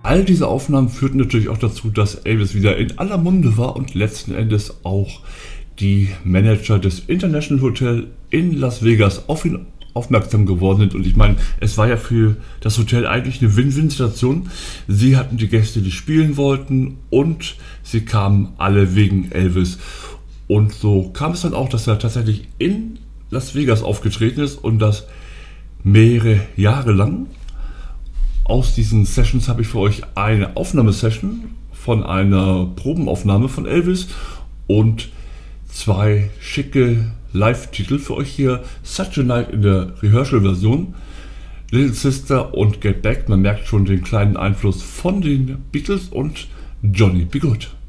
All diese Aufnahmen führten natürlich auch dazu, dass Elvis wieder in aller Munde war und letzten Endes auch die Manager des International Hotel in Las Vegas auf ihn aufmerksam geworden sind. Und ich meine, es war ja für das Hotel eigentlich eine Win-Win-Situation. Sie hatten die Gäste, die spielen wollten, und sie kamen alle wegen Elvis. Und so kam es dann auch, dass er tatsächlich in Las Vegas aufgetreten ist, und das mehrere Jahre lang. Aus diesen Sessions habe ich für euch eine Aufnahmesession von einer Probenaufnahme von Elvis und 2 schicke Live-Titel für euch hier. Such a Night in der Rehearsal-Version, Little Sister und Get Back. Man merkt schon den kleinen Einfluss von den Beatles und Johnny B. Goode.